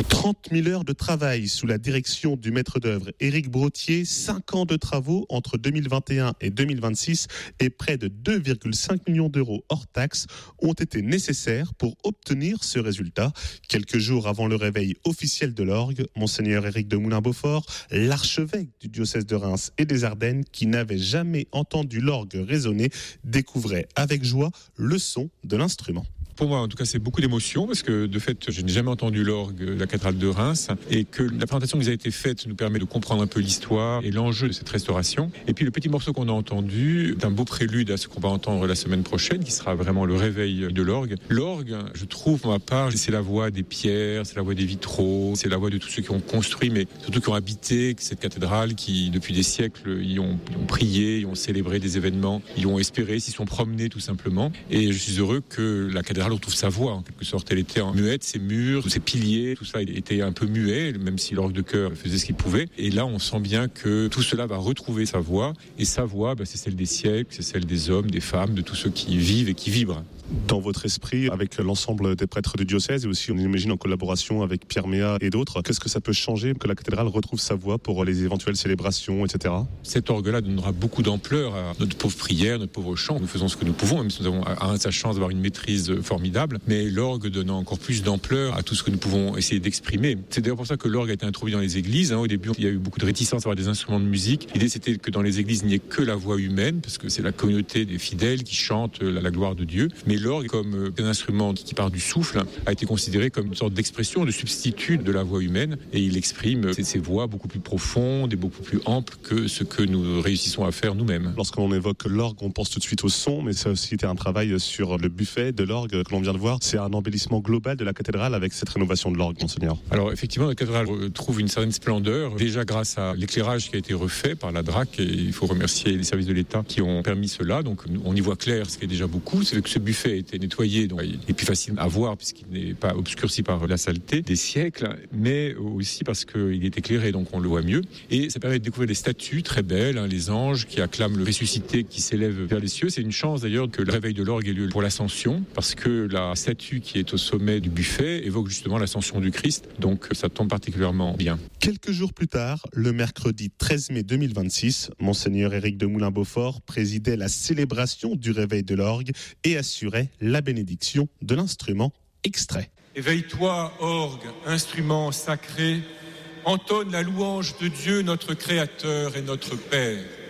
30 000 heures de travail sous la direction du maître d'œuvre Éric Brottier, 5 ans de travaux entre 2021 et 2026 et près de 2,5 millions d'euros hors taxes ont été nécessaires pour obtenir ce résultat. Quelques jours avant le réveil officiel de l'orgue, Monseigneur Éric de Moulin-Beaufort, l'archevêque du diocèse de Reims et des Ardennes, qui n'avait jamais entendu l'orgue résonner, découvrait avec joie le son de l'instrument. Pour moi, en tout cas, c'est beaucoup d'émotions parce que, de fait, je n'ai jamais entendu l'orgue de la cathédrale de Reims et que la présentation qui nous a été faite nous permet de comprendre un peu l'histoire et l'enjeu de cette restauration. Et puis, le petit morceau qu'on a entendu est un beau prélude à ce qu'on va entendre la semaine prochaine, qui sera vraiment le réveil de l'orgue. L'orgue, je trouve, pour ma part, c'est la voix des pierres, c'est la voix des vitraux, c'est la voix de tous ceux qui ont construit, mais surtout qui ont habité cette cathédrale, qui, depuis des siècles, y ont prié, y ont célébré des événements, y ont espéré, s'y sont promenés tout simplement. Et je suis heureux que la cathédrale retrouve sa voix, en quelque sorte. Elle était en muette, ses murs, ses piliers, tout ça était un peu muet, même si l'orgue de chœur faisait ce qu'il pouvait. Et là, on sent bien que tout cela va retrouver sa voix. Et sa voix, c'est celle des siècles, c'est celle des hommes, des femmes, de tous ceux qui vivent et qui vibrent. Dans votre esprit, avec l'ensemble des prêtres du diocèse et aussi, on imagine, en collaboration avec Pierre Méat et d'autres, qu'est-ce que ça peut changer que la cathédrale retrouve sa voix pour les éventuelles célébrations, etc. Cet orgue-là donnera beaucoup d'ampleur à notre pauvre prière, notre pauvre chant. Nous faisons ce que nous pouvons, même si nous avons sa chance d'avoir une maîtrise formidable, mais l'orgue donne encore plus d'ampleur à tout ce que nous pouvons essayer d'exprimer. C'est d'ailleurs pour ça que l'orgue a été introduit dans les églises. Au début, il y a eu beaucoup de réticence à avoir des instruments de musique. L'idée, c'était que dans les églises, il n'y ait que la voix humaine, parce que c'est la communauté des fidèles qui chantent la gloire de Dieu. Mais l'orgue, comme un instrument qui part du souffle, a été considéré comme une sorte d'expression, de substitut de la voix humaine, et il exprime ces voix beaucoup plus profondes et beaucoup plus amples que ce que nous réussissons à faire nous-mêmes. Lorsqu'on évoque l'orgue, on pense tout de suite au son, mais ça a aussi été un travail sur le buffet de l'orgue que l'on vient de voir. C'est un embellissement global de la cathédrale avec cette rénovation de l'orgue, Monseigneur. Alors effectivement, la cathédrale trouve une certaine splendeur, déjà grâce à l'éclairage qui a été refait par la DRAC, et il faut remercier les services de l'État qui ont permis cela. Donc on y voit clair, ce qui est déjà beaucoup, c'est que ce buffet a été nettoyé, donc il est plus facile à voir puisqu'il n'est pas obscurci par la saleté des siècles, mais aussi parce qu'il est éclairé, donc on le voit mieux. Et ça permet de découvrir des statues très belles, les anges qui acclament le ressuscité qui s'élève vers les cieux. C'est une chance d'ailleurs que le réveil de l'orgue ait lieu pour l'Ascension, parce que la statue qui est au sommet du buffet évoque justement l'Ascension du Christ, donc ça tombe particulièrement bien. Quelques jours plus tard, le mercredi 13 mai 2026, Monseigneur Éric de Moulin-Beaufort présidait la célébration du réveil de l'orgue et assurait la bénédiction de l'instrument extrait. Éveille-toi, orgue, instrument sacré, entonne la louange de Dieu, notre Créateur et notre Père.